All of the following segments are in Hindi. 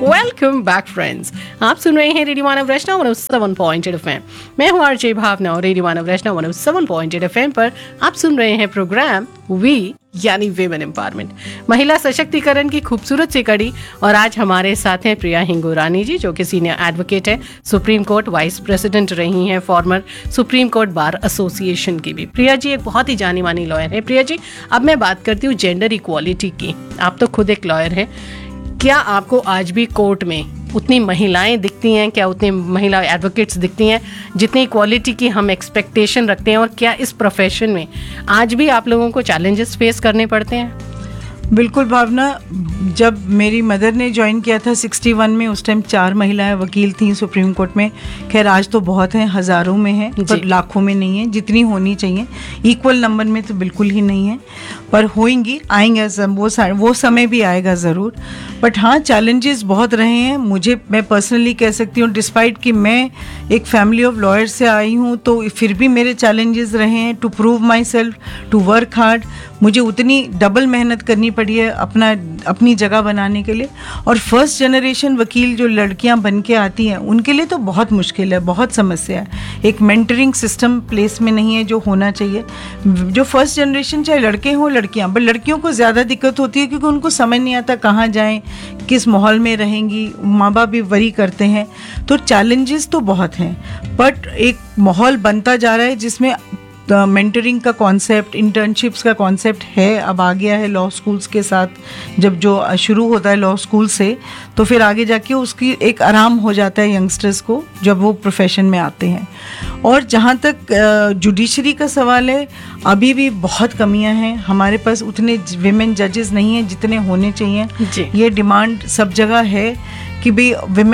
Welcome back friends. आप सुन रहे हैं रेडियो मानव रचना 107.8 FM। मैं हूं आरजे भावना और रेडियो मानव रचना 107.8 FM पर आप सुन रहे हैं प्रोग्राम वी यानी विमेन एम्पावरमेंट, महिला सशक्तिकरण की खूबसूरत सी कड़ी। और आज हमारे साथ हैं प्रिया हिंगोरानी जी, जो कि सीनियर एडवोकेट है, सुप्रीम कोर्ट वाइस प्रेसिडेंट रही हैं, former supreme court bar association की भी। प्रिया जी एक बहुत ही जानी मानी लॉयर है। प्रिया जी, अब मैं बात करती हूँ जेंडर इक्वालिटी की। आप तो खुद एक लॉयर हैं, क्या आपको आज भी कोर्ट में उतनी महिलाएं दिखती हैं, क्या उतनी महिला एडवोकेट्स दिखती हैं जितनी इक्वालिटी की हम एक्सपेक्टेशन रखते हैं? और क्या इस प्रोफेशन में आज भी आप लोगों को चैलेंजेस फेस करने पड़ते हैं? बिल्कुल भावना, जब मेरी मदर ने ज्वाइन किया था 61 में, उस टाइम 4 महिलाएं वकील थीं सुप्रीम कोर्ट में। खैर आज तो बहुत हैं, हज़ारों में हैं, पर लाखों में नहीं है जितनी होनी चाहिए। इक्वल नंबर में तो बिल्कुल ही नहीं है, पर होंगी, आएंगे, वो समय भी आएगा ज़रूर। बट हाँ, चैलेंजेस बहुत रहे हैं। मैं पर्सनली कह सकती हूँ, डिस्पाइट कि मैं एक फैमिली ऑफ लॉयर्स से आई हूँ, तो फिर भी मेरे चैलेंजेस रहे हैं to prove my self, to work hard. मुझे उतनी डबल मेहनत करनी पड़ी है अपनी जगह बनाने के लिए। और फर्स्ट जनरेशन वकील जो लड़कियां बन के आती हैं, उनके लिए तो बहुत मुश्किल है, बहुत समस्या है। एक मेंटरिंग सिस्टम प्लेस में नहीं है जो होना चाहिए। जो फर्स्ट जनरेशन, चाहे लड़के हों लड़कियां, पर लड़कियों को ज़्यादा दिक्कत होती है क्योंकि उनको समझ नहीं आता कहाँ जाएं, किस माहौल में रहेंगी। माँ बाप भी वरी करते हैं, तो चैलेंजेस तो बहुत हैं। बट एक माहौल बनता जा रहा है जिसमें मेंटरिंग का कॉन्सेप्ट, इंटर्नशिप्स का कॉन्सेप्ट है, अब आ गया है लॉ स्कूल्स के साथ। जब जो शुरू होता है लॉ स्कूल से, तो फिर आगे जाके उसकी एक आराम हो जाता है यंगस्टर्स को जब वो प्रोफेशन में आते हैं। और जहाँ तक जुडिशरी का सवाल है, अभी भी बहुत कमियां हैं। हमारे पास उतने विमेन जजेस नहीं हैं जितने होने चाहिए। ये डिमांड सब जगह है कि भाई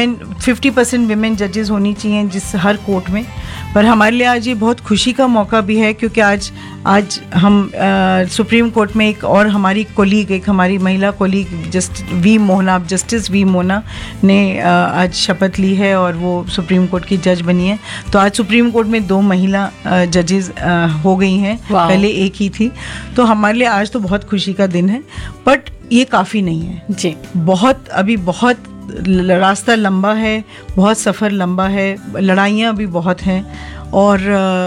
50% विमेन जजेस होनी चाहिए जिस हर कोर्ट में। पर हमारे लिए आज ये बहुत खुशी का मौका भी है क्योंकि आज हम सुप्रीम कोर्ट में एक और हमारी महिला कोलीग जस्टिस वी मोना ने आज शपथ ली है और वो सुप्रीम कोर्ट की जज बनी है। तो आज सुप्रीम कोर्ट में 2 महिला जजेस हो गई हैं, पहले एक ही थी। तो हमारे लिए आज तो बहुत खुशी का दिन है, बट ये काफ़ी नहीं है जी। अभी बहुत रास्ता लंबा है, बहुत सफ़र लंबा है, लड़ाइयाँ भी बहुत हैं। और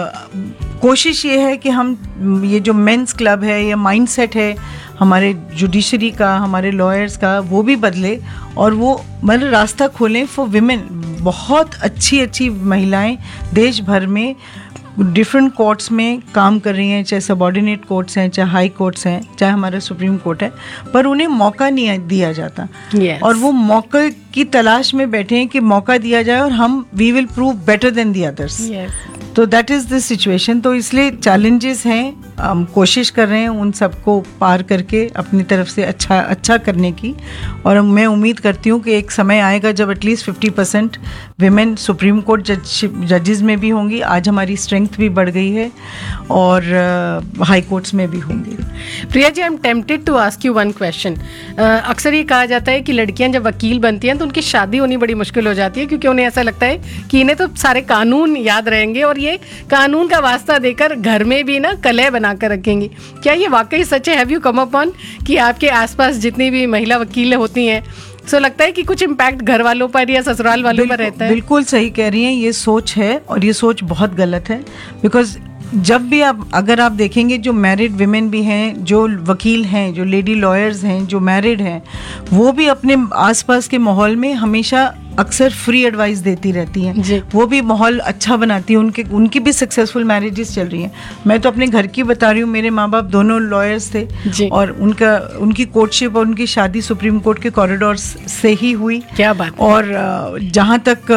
कोशिश ये है कि हम ये जो मेंस क्लब है या माइंडसेट है हमारे जुडिशरी का, हमारे लॉयर्स का, वो भी बदले और वो मतलब रास्ता खोलें फॉर विमेन। बहुत अच्छी महिलाएं देश भर में डिफरेंट कोर्ट्स में काम कर रही हैं, चाहे सबॉर्डिनेट कोर्ट्स हैं, चाहे हाई कोर्ट्स हैं, चाहे हमारा सुप्रीम कोर्ट है, पर उन्हें मौका नहीं दिया जाता। और वो मौके की तलाश में बैठे हैं कि मौका दिया जाए और हम we will prove better than the others. तो दैट इज़ द सिचुएशन। तो इसलिए चैलेंजेस हैं, हम कोशिश कर रहे हैं उन सबको पार करके अपनी तरफ से अच्छा करने की। और मैं उम्मीद करती हूँ कि एक समय आएगा जब एटलीस्ट 50% विमेन सुप्रीम कोर्ट जजेस में भी होंगी। आज हमारी स्ट्रेंथ भी बढ़ गई है और हाई कोर्ट्स में भी होंगी। Priya ji, I am tempted to ask you one question. अक्सर ये कहा जाता है कि लड़कियां जब वकील बनती हैं तो उनकी शादी होनी बड़ी मुश्किल हो जाती है, क्योंकि उन्हें ऐसा लगता है कि इन्हें तो सारे कानून याद रहेंगे और ये कानून का वास्ता देकर घर में भी ना कलह बनाकर रखेंगी। क्या ये वाकई सच है? हैव यू कम अपॉन कि आपके आसपास जितनी भी महिला वकील होती हैं, सो लगता है कि कुछ इम्पैक्ट घर वालों पर या ससुराल वालों पर रहता है? बिल्कुल सही कह रही हैं, ये सोच है और ये सोच बहुत गलत है। बिकॉज जब भी अगर आप देखेंगे, जो मैरिड विमेन भी हैं, जो वकील हैं, जो लेडी लॉयर्स हैं, जो मैरिड हैं, वो भी अपने आसपास के माहौल में हमेशा अक्सर फ्री एडवाइस देती रहती हैं। वो भी माहौल अच्छा बनाती हैं, उनकी भी सक्सेसफुल मैरिजेस चल रही हैं। मैं तो अपने घर की बता रही हूँ, मेरे माँ बाप दोनों लॉयर्स थे और उनकी कोर्टशिप और उनकी शादी सुप्रीम कोर्ट के कॉरिडोर से ही हुई। क्या बात। और जहाँ तक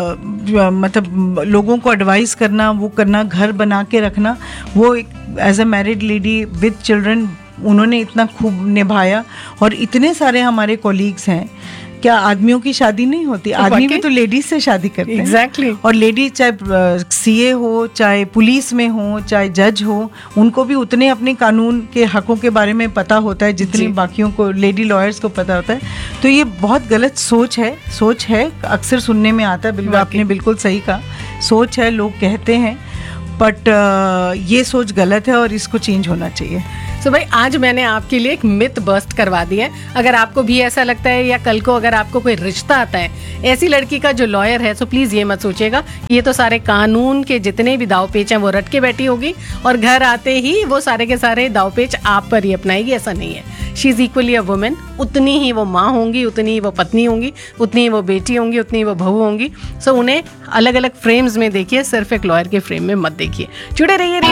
मतलब लोगों को एडवाइस करना, वो करना, घर बना के रखना, वो एक as a married lady with children उन्होंने इतना खूब निभाया। और इतने सारे हमारे कोलीग्स हैं, क्या आदमियों की शादी नहीं होती? आदमी भी तो लेडीज से शादी करते हैं। एग्जैक्टली। और लेडीज चाहे सीए हो, चाहे पुलिस में हो, चाहे जज हो, उनको भी उतने अपने कानून के हकों के बारे में पता होता है जितने बाकियों को, लेडी लॉयर्स को पता होता है। तो ये बहुत गलत सोच है, अक्सर सुनने में आता है। बिल्कुल, आपने बिल्कुल सही कहा, सोच है, लोग कहते हैं, बट ये सोच गलत है और इसको चेंज होना चाहिए। सो भाई आज मैंने आपके लिए एक मिथ बस्ट करवा दिया है। अगर आपको भी ऐसा लगता है या कल को अगर आपको कोई रिश्ता आता है ऐसी लड़की का जो लॉयर है, सो प्लीज ये मत सोचिएगा ये तो सारे कानून के जितने भी दाव पेच हैं वो रट के बैठी होगी और घर आते ही वो सारे के सारे दाव पेच आप पर ही अपनाएगी। ऐसा नहीं है। She is equally a women. उतनी ही वो माँ होंगी, उतनी ही वो पत्नी होंगी, उतनी ही वो बेटी होंगी, उतनी ही वो बहू होंगी। सो उन्हें अलग अलग फ्रेम्स में देखिए, सिर्फ एक लॉयर के फ्रेम में मत देखिए। जुड़े रहिए